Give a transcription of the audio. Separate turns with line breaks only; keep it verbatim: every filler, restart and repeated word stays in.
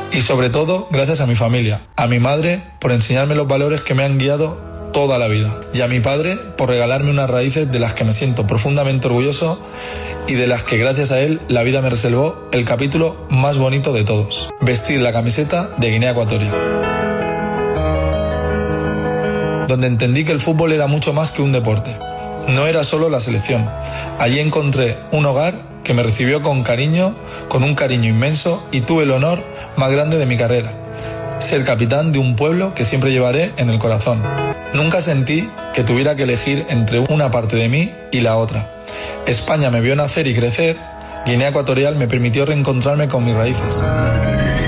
Y sobre todo, gracias a mi familia, a mi madre por enseñarme los valores que me han guiado toda la vida, y a mi padre por regalarme unas raíces de las que me siento profundamente orgulloso y de las que gracias a él la vida me reservó el capítulo más bonito de todos: vestir la camiseta de Guinea Ecuatorial, donde entendí que el fútbol era mucho más que un deporte. No era solo la selección. Allí encontré un hogar que me recibió con cariño, con un cariño inmenso, y tuve el honor más grande de mi carrera: ser capitán de un pueblo que siempre llevaré en el corazón. Nunca sentí que tuviera que elegir entre una parte de mí y la otra. España me vio nacer y crecer. Guinea Ecuatorial me permitió reencontrarme con mis raíces.